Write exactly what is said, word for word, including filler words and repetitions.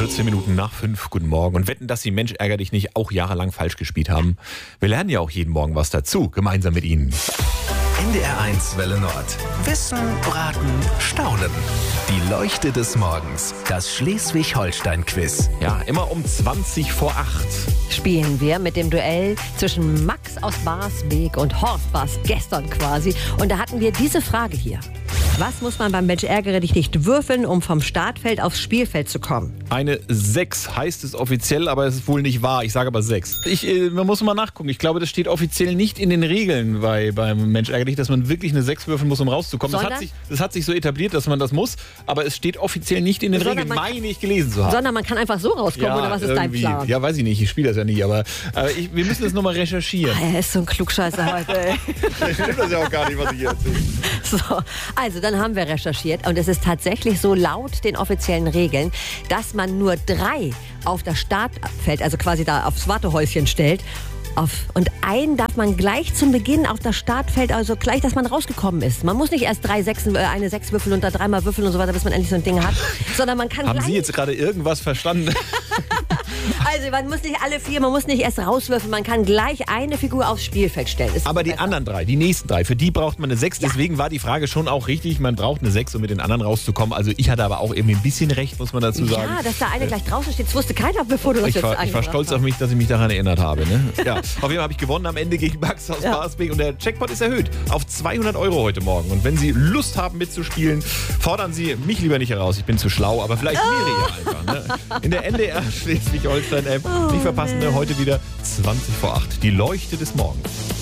vierzehn Minuten nach fünf. Guten Morgen. Und wetten, dass Sie Mensch ärger dich nicht auch jahrelang falsch gespielt haben. Wir lernen ja auch jeden Morgen was dazu, gemeinsam mit Ihnen. N D R eins Welle Nord. Wissen, Braten, Staunen. Die Leuchte des Morgens. Das Schleswig-Holstein-Quiz. Ja, immer um zwanzig vor acht. Spielen wir mit dem Duell zwischen Max aus Barsbek und Horst Bars gestern quasi. Und da hatten wir diese Frage hier. Was muss man beim Mensch ärgere dich nicht würfeln, um vom Startfeld aufs Spielfeld zu kommen? Eine sechs heißt es offiziell, aber es ist wohl nicht wahr. Ich sage aber sechs. Ich, äh, man muss mal nachgucken. Ich glaube, das steht offiziell nicht in den Regeln bei, beim Mensch ärgere dich, dass man wirklich eine sechs würfeln muss, um rauszukommen. Das hat, sich, das hat sich so etabliert, dass man das muss, aber es steht offiziell nicht in den Sondern Regeln, man- meine ich gelesen zu haben. Sondern man kann einfach so rauskommen, Ja, oder was ist dein irgendwie. Plan? Ja, weiß ich nicht. Ich spiele das ja nicht, aber äh, ich, wir müssen das nochmal recherchieren. Ah, er ist so ein Klugscheißer heute. ey. Stimmt das ja auch gar nicht, was ich hier erzähle. So, also dann haben wir recherchiert und es ist tatsächlich so laut den offiziellen Regeln, dass man nur drei auf das Startfeld, also quasi da aufs Wartehäuschen stellt. Auf, und einen darf man gleich zum Beginn auf das Startfeld, also gleich, dass man rausgekommen ist. Man muss nicht erst drei Sechsen, äh, eine Sechs würfeln und da dreimal würfeln und so weiter, bis man endlich so ein Ding hat, sondern man kann Haben gleich... Sie jetzt gerade irgendwas verstanden? Also man muss nicht alle vier, man muss nicht erst rauswürfeln, man kann gleich eine Figur aufs Spielfeld stellen. Ist Aber die besser. anderen drei, die nächsten drei, für die braucht man eine sechs. Ja. Deswegen war die Frage schon auch richtig. Man braucht eine sechs, um mit den anderen rauszukommen. Also ich hatte aber auch irgendwie ein bisschen recht, muss man dazu sagen. Ja, dass da eine gleich draußen steht, das wusste keiner, bevor du das Ich jetzt war, ich war eingebracht stolz hast. auf mich, dass ich mich daran erinnert habe. Ne? Ja, auf jeden Fall habe ich gewonnen am Ende gegen Max aus Ja. Barsbek und der Jackpot ist erhöht auf zweihundert Euro heute Morgen. Und wenn Sie Lust haben mitzuspielen, fordern Sie mich lieber nicht heraus. Ich bin zu schlau, aber vielleicht Miri ja einfach. Ne? In der N D R Schleswig-Holstein-App. Nicht verpassen, ne? Heute wieder zwanzig vor acht. Die Leuchte des Morgens.